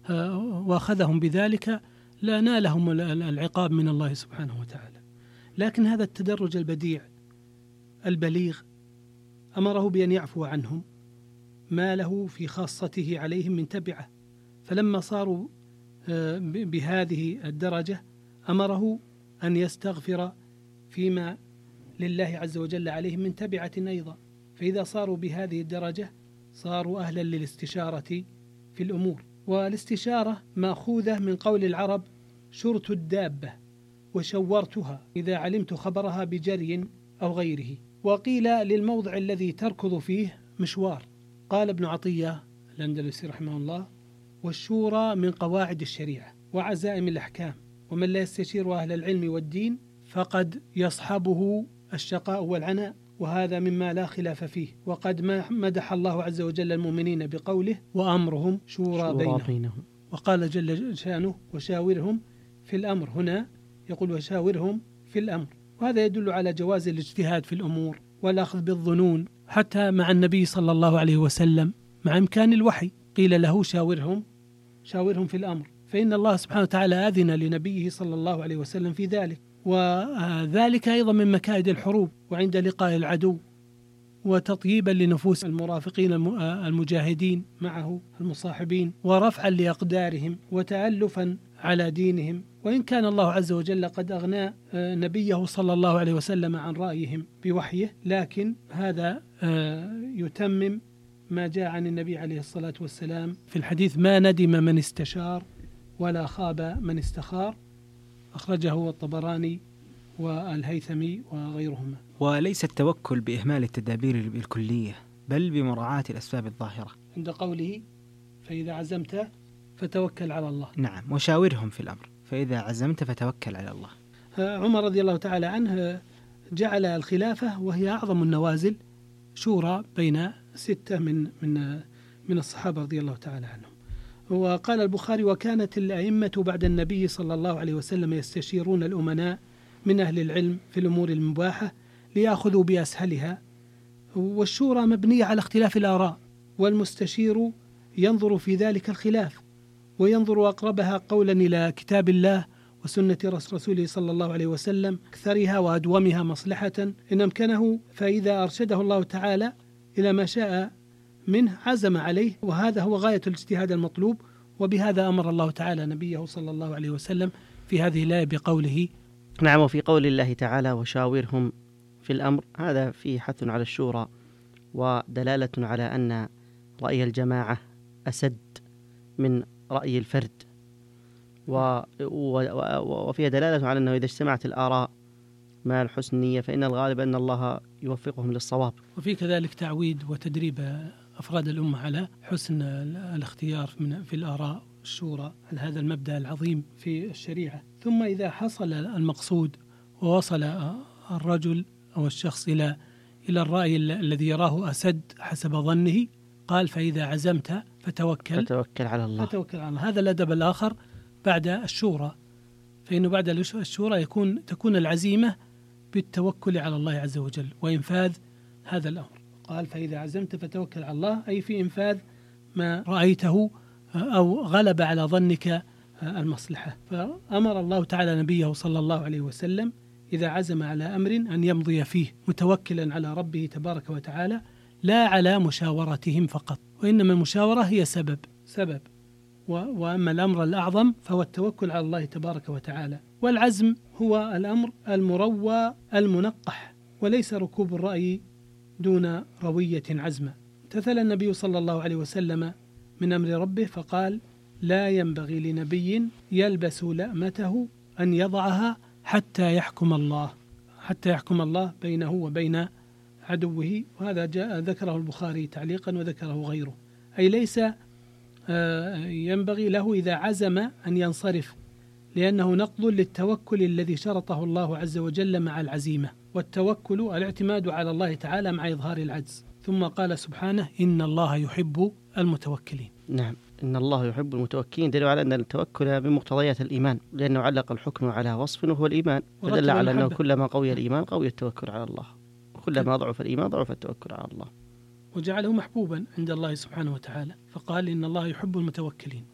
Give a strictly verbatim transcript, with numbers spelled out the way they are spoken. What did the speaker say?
وأخذهم بذلك لا نالهم العقاب من الله سبحانه وتعالى. لكن هذا التدرج البديع البليغ أمره بأن يعفو عنهم ما له في خاصته عليهم من تبعة، فلما صاروا بهذه الدرجة أمره أن يستغفر فيما لله عز وجل عليهم من تبعة أيضا. فإذا صاروا بهذه الدرجة صاروا أهلا للاستشارة في الأمور، والاستشارة مأخوذة من قول العرب شرت الدابة وشورتها إذا علمت خبرها بجري أو غيره. وقيل للموضع الذي تركض فيه مشوار. قال ابن عطية الأندلسي رحمه الله: والشورى من قواعد الشريعة وعزائم الأحكام، ومن لا يستشير أهل العلم والدين فقد يصحبه الشقاء والعناء، وهذا مما لا خلاف فيه. وقد مدح الله عز وجل المؤمنين بقوله: وأمرهم شورى, شورى بينهم. بينهم وقال جل شأنه: وشاورهم في الأمر. هنا يقول: وشاورهم في الأمر، وهذا يدل على جواز الاجتهاد في الأمور والأخذ بالظنون. حتى مع النبي صلى الله عليه وسلم مع إمكان الوحي قيل له: شاورهم شاورهم في الأمر، فإن الله سبحانه وتعالى أذن لنبيه صلى الله عليه وسلم في ذلك. وذلك أيضا من مكائد الحروب وعند لقاء العدو، وتطييبا لنفوس المرافقين المجاهدين معه المصاحبين، ورفعا لأقدارهم، وتألفا على دينهم. وإن كان الله عز وجل قد أغنى نبيه صلى الله عليه وسلم عن رأيهم بوحيه، لكن هذا يتمم ما جاء عن النبي عليه الصلاة والسلام في الحديث: ما ندم من استشار ولا خاب من استخار، أخرجه الطبراني والهيثمي وغيرهما. وليس التوكل بإهمال التدابير الكلية، بل بمراعاة الأسباب الظاهرة، عند قوله: فإذا عزمت فتوكل على الله. نعم، وشاورهم في الأمر، فإذا عزمت فتوكل على الله. عمر رضي الله تعالى عنه جعل الخلافة، وهي أعظم النوازل، شورى بين ستة من من من الصحابة رضي الله تعالى عنهم. وقال البخاري: وكانت الأئمة بعد النبي صلى الله عليه وسلم يستشيرون الأمناء من أهل العلم في الأمور المباحة ليأخذوا بأسهلها. والشورى مبنية على اختلاف الآراء، والمستشير ينظر في ذلك الخلاف وينظر أقربها قولا إلى كتاب الله وسنة رسوله صلى الله عليه وسلم، أكثرها وأدومها مصلحة إن أمكنه، فإذا أرشده الله تعالى إلى ما شاء منه عزم عليه، وهذا هو غاية الاجتهاد المطلوب. وبهذا أمر الله تعالى نبيه صلى الله عليه وسلم في هذه الآية بقوله: نعم. وفي قول الله تعالى: وشاورهم في الأمر، هذا فيه حث على الشورى ودلالة على أن رأي الجماعة أسد من رأي الفرد، و... و... وفيها دلالة على أنه إذا اجتمعت الآراء مع الحسن نية فإن الغالب أن الله يوفقهم للصواب. وفي كذلك تعويد وتدريب أفراد الأمة على حسن الاختيار من في الآراء الشورى، على هذا المبدأ العظيم في الشريعة. ثم إذا حصل المقصود ووصل الرجل أو الشخص إلى إلى الرأي الذي يراه أسد حسب ظنه، قال: فإذا عزمت فتوكل فتوكل على الله. فتوكل على الله. هذا الأدب الآخر بعد الشورى، فإنه بعد الشورى يكون تكون العزيمة بالتوكل على الله عز وجل وإنفاذ هذا الأمر. قال: فإذا عزمت فتوكل على الله، أي في إنفاذ ما رأيته أو غلب على ظنك المصلحة. فأمر الله تعالى نبيه صلى الله عليه وسلم إذا عزم على أمر أن يمضي فيه متوكلا على ربه تبارك وتعالى، لا على مشاورتهم فقط، وإنما المشاورة هي سبب سبب وأما الأمر الأعظم فهو التوكل على الله تبارك وتعالى. والعزم هو الأمر المروى المنقح، وليس ركوب الرأي دون روية عزمة. امتثل النبي صلى الله عليه وسلم من أمر ربه فقال: لا ينبغي لنبي يلبس لأمته أن يضعها حتى يحكم الله حتى يحكم الله بينه وبين عدوه. وهذا جاء ذكره البخاري تعليقا وذكره غيره، أي ليس ينبغي له إذا عزم أن ينصرف، لأنه نقض للتوكل الذي شرطه الله عز وجل مع العزيمة. والتوكل الاعتماد على الله تعالى مع إظهار العجز. ثم قال سبحانه: إن الله يحب المتوكلين. نعم، إن الله يحب المتوكلين، دليل على أن التوكل من مقتضيات الإيمان، لأنه علق الحكم على وصف وهو الإيمان، فدل على أنه كلما قوي الإيمان قوي التوكل على الله، وكلما ضعف الإيمان ضعف التوكل على الله، وجعله محبوبا عند الله سبحانه وتعالى، فقال: إن الله يحب المتوكلين.